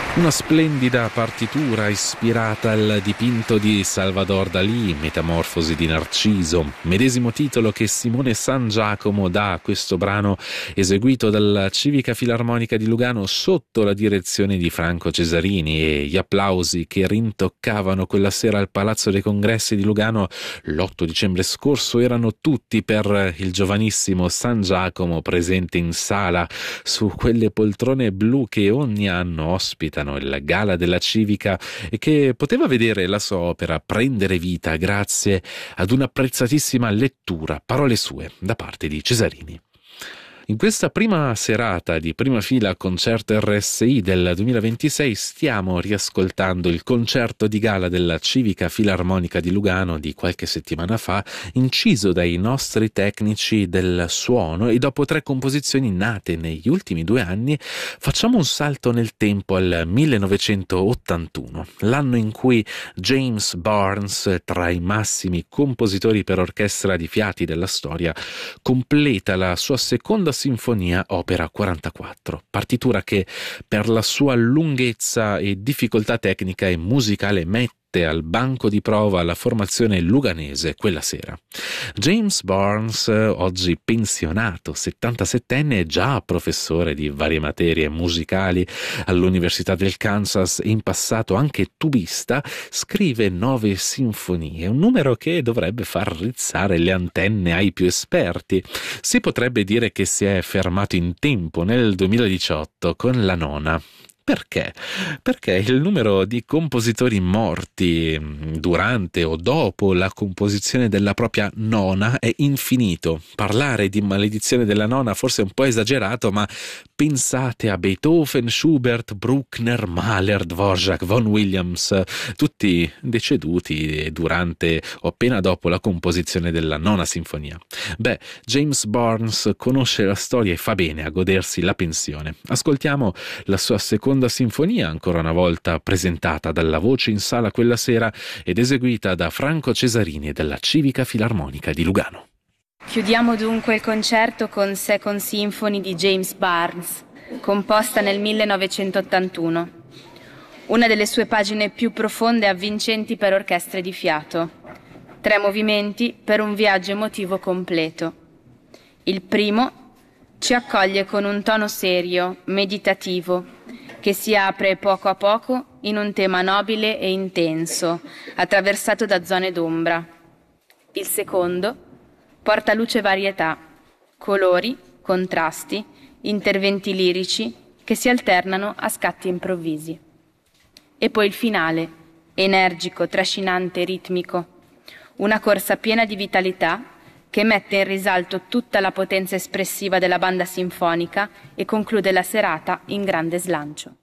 Una splendida partitura ispirata al dipinto di Salvador Dalì, Metamorfosi di Narciso, medesimo titolo che Simone San Giacomo dà a questo brano eseguito dalla Civica Filarmonica di Lugano sotto la direzione di Franco Cesarini, e gli applausi che rintoccavano quella sera al Palazzo dei Congressi di Lugano l'8 dicembre scorso erano tutti per il giovanissimo San Giacomo presente in sala su quelle poltrone blu che ogni anno ospitano il Gala della Civica e che poteva vedere la sua opera prendere vita grazie ad un'apprezzatissima lettura, parole sue, da parte di Cesarini. In questa prima serata di Prima Fila Concerto RSI del 2026 stiamo riascoltando il concerto di gala della Civica Filarmonica di Lugano di qualche settimana fa, inciso dai nostri tecnici del suono, e dopo 3 composizioni nate negli ultimi 2 anni facciamo un salto nel tempo al 1981, l'anno in cui James Barnes, tra i massimi compositori per orchestra di fiati della storia, completa la sua seconda sinfonia, opera 44, partitura che per la sua lunghezza e difficoltà tecnica e musicale mette al banco di prova la formazione luganese quella sera. James Barnes, oggi pensionato, 77enne, già professore di varie materie musicali all'Università del Kansas e in passato anche tubista, scrive 9 sinfonie, un numero che dovrebbe far rizzare le antenne ai più esperti. Si potrebbe dire che si è fermato in tempo nel 2018 con la nona. Perché? Perché il numero di compositori morti durante o dopo la composizione della propria nona è infinito. Parlare di maledizione della nona forse è un po' esagerato, ma pensate a Beethoven, Schubert, Bruckner, Mahler, Dvorak, Vaughan Williams, tutti deceduti durante o appena dopo la composizione della nona sinfonia. Beh, James Barnes conosce la storia e fa bene a godersi la pensione. Ascoltiamo la sua seconda sinfonia, ancora una volta presentata dalla voce in sala quella sera ed eseguita da Franco Cesarini della Civica Filarmonica di Lugano. Chiudiamo dunque il concerto con Second Symphony di James Barnes, composta nel 1981. Una delle sue pagine più profonde e avvincenti per orchestre di fiato. 3 movimenti per un viaggio emotivo completo. Il primo ci accoglie con un tono serio, meditativo, che si apre poco a poco in un tema nobile e intenso, attraversato da zone d'ombra. Il secondo porta luce e varietà, colori, contrasti, interventi lirici che si alternano a scatti improvvisi. E poi il finale, energico, trascinante, ritmico, una corsa piena di vitalità che mette in risalto tutta la potenza espressiva della banda sinfonica e conclude la serata in grande slancio.